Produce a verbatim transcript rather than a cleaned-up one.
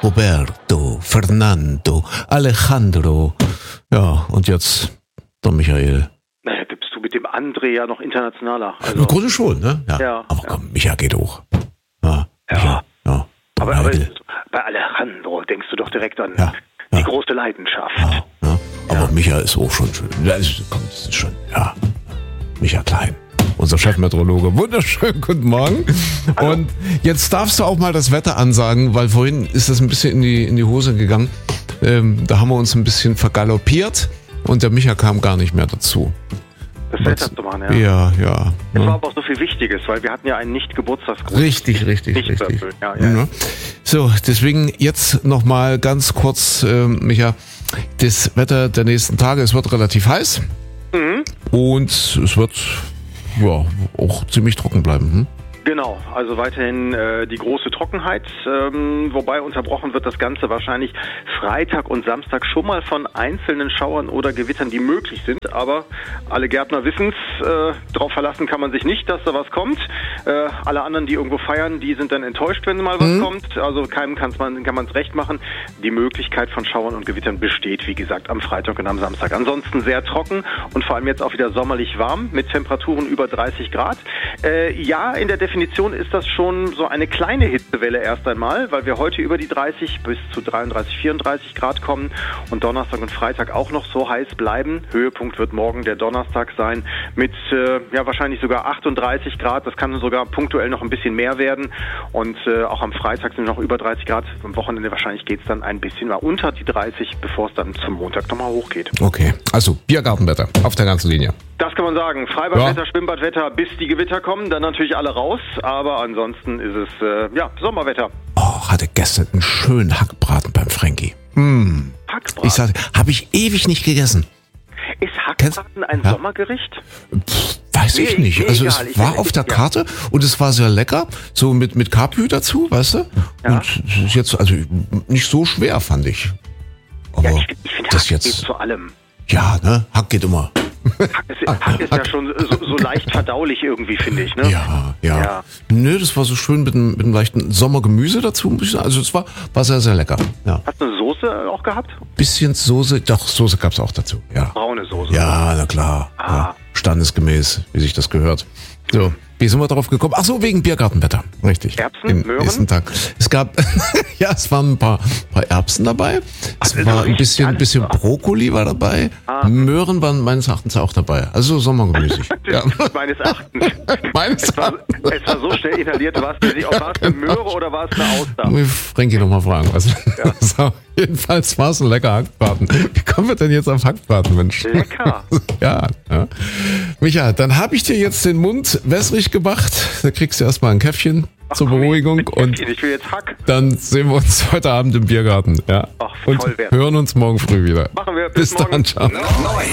Roberto, Fernando, Alejandro. Ja, und jetzt der Michael. Naja, bist du mit dem André ja noch internationaler. Also, im Grunde schon, ne? Ja. ja aber komm, ja. Micha geht hoch. Ja. Micha, ja. Aber, aber bei Alejandro denkst du doch direkt an ja. die ja. große Leidenschaft. Ja. Ja. Aber ja. Micha ist auch schon schön. Das ist, komm, das ist schon, ja. Micha Klein. Unser Chefmeteorologe. Wunderschönen guten Morgen. Hallo. Und jetzt darfst du auch mal das Wetter ansagen, weil vorhin ist das ein bisschen in die, in die Hose gegangen. Ähm, da haben wir uns ein bisschen vergaloppiert und der Micha kam gar nicht mehr dazu. Das Wetter zu machen, ja. Ja, ja. Es ja. war aber auch so viel Wichtiges, weil wir hatten ja einen Nicht-Geburtstagsgruß. Richtig, richtig, nicht richtig. Ja, ja. Ja. So, deswegen jetzt nochmal ganz kurz, äh, Micha, das Wetter der nächsten Tage. Es wird relativ heiß mhm. und es wird ja auch ziemlich trocken bleiben. Hm? Genau, also weiterhin äh, die große Trockenheit, ähm, wobei unterbrochen wird das Ganze wahrscheinlich Freitag und Samstag schon mal von einzelnen Schauern oder Gewittern, die möglich sind. Aber alle Gärtner wissen es, äh, darauf verlassen kann man sich nicht, dass da was kommt. Äh, alle anderen, die irgendwo feiern, die sind dann enttäuscht, wenn mal was mhm. kommt. Also keinem kann's man, kann man es recht machen. Die Möglichkeit von Schauern und Gewittern besteht, wie gesagt, am Freitag und am Samstag. Ansonsten sehr trocken und vor allem jetzt auch wieder sommerlich warm mit Temperaturen über dreißig Grad. Äh, ja, in der Definition ist das schon so eine kleine Hitzewelle erst einmal, weil wir heute über die dreißig bis zu dreiunddreißig, vierunddreißig Grad kommen und Donnerstag und Freitag auch noch so heiß bleiben. Höhepunkt wird morgen der Donnerstag sein mit äh, ja wahrscheinlich sogar achtunddreißig Grad. Das kann sogar punktuell noch ein bisschen mehr werden und äh, auch am Freitag sind noch über dreißig Grad. Am Wochenende wahrscheinlich geht es dann ein bisschen mal unter die dreißig, bevor es dann zum Montag nochmal hochgeht. Okay, also Biergartenwetter auf der ganzen Linie. Das kann man sagen. Freibadwetter, ja. Schwimmbadwetter, bis die Gewitter kommen, dann natürlich alle raus. Aber ansonsten ist es, äh, ja, Sommerwetter. Oh, hatte gestern einen schönen Hackbraten beim Frankie. Mm. Hackbraten? Ich sagte, habe ich ewig nicht gegessen. Ist Hackbraten ein ja. Sommergericht? Pff, weiß nee, ich nicht. Nee, also egal. es ich war auf der Karte ja. und es war sehr lecker. So mit, mit Kapü dazu, weißt du? Ja. Und es ist jetzt, also nicht so schwer, fand ich. Aber ja, ich, ich finde, das Hack jetzt, geht zu allem. Ja, ne? Hack geht immer. Hack ist, Hack ist ja schon so, so leicht verdaulich irgendwie, finde ich, ne? Ja, ja, ja. Nö, das war so schön mit einem, mit einem leichten Sommergemüse dazu. Also es war, war sehr, sehr lecker. Ja. Hast du eine Soße auch gehabt? Bisschen Soße, doch, Soße gab's auch dazu, ja. Braune Soße. Ja, na klar. Ah. Ja. Standesgemäß, wie sich das gehört. So, wie sind wir darauf gekommen? Ach so, wegen Biergartenwetter. Richtig. Erbsen, Im Möhren? Nächsten Tag. Es gab, ja, es waren ein paar, paar Erbsen dabei. Es Ach, war ein bisschen, bisschen Brokkoli war dabei. Ah. Möhren waren meines Erachtens auch dabei. Also sommergemüßig. ja. Meines Erachtens. meines es, war, es war so schnell inhaliert. War es eine, war es eine Möhre oder war es eine Auster? Muss ich Frankie noch mal fragen. Was, ja. so, jedenfalls war es ein lecker Hackbraten. Wie kommen wir denn jetzt auf Hackbraten, Mensch? Lecker. ja, ja. Micha, dann habe ich dir jetzt den Mund wässrig gemacht. Da kriegst du erstmal ein Käffchen Ach, zur Beruhigung. Ich, und ich will jetzt Hack. Dann sehen wir uns heute Abend im Biergarten. Ja. Ach, und voll wert. hören uns morgen früh wieder. Machen wir. Bis, Bis dann, ciao. Neu.